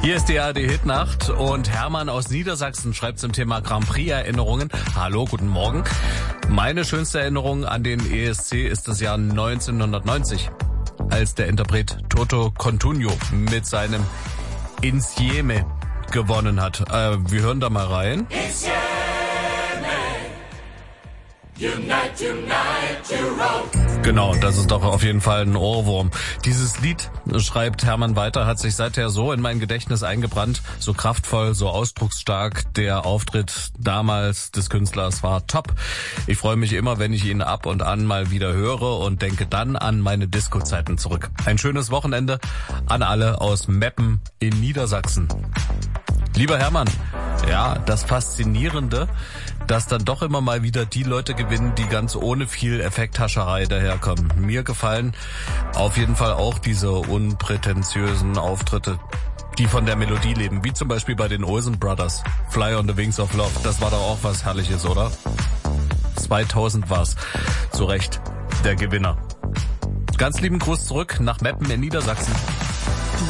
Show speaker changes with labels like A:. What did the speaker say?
A: Hier ist die ARD-Hitnacht und Hermann aus Niedersachsen schreibt zum Thema Grand Prix-Erinnerungen. Hallo, guten Morgen. Meine schönste Erinnerung an den ESC ist das Jahr 1990, als der Interpret Toto Cutugno mit seinem Insieme gewonnen hat. Wir hören da mal rein.
B: Unite, unite, Europe.
A: Genau, das ist doch auf jeden Fall ein Ohrwurm. Dieses Lied, schreibt Hermann weiter, hat sich seither so in mein Gedächtnis eingebrannt, so kraftvoll, so ausdrucksstark. Der Auftritt damals des Künstlers war top. Ich freue mich immer, wenn ich ihn ab und an mal wieder höre und denke dann an meine Disco-Zeiten zurück. Ein schönes Wochenende an alle aus Meppen in Niedersachsen. Lieber Hermann, ja, das Faszinierende, dass dann doch immer mal wieder die Leute gewinnen, die ganz ohne viel Effekthascherei daherkommen. Mir gefallen auf jeden Fall auch diese unprätentiösen Auftritte, die von der Melodie leben, wie zum Beispiel bei den Olsen Brothers. Fly on the Wings of Love, das war doch auch was Herrliches, oder? 2000 war's. Zu Recht der Gewinner. Ganz lieben Gruß zurück nach Meppen in Niedersachsen.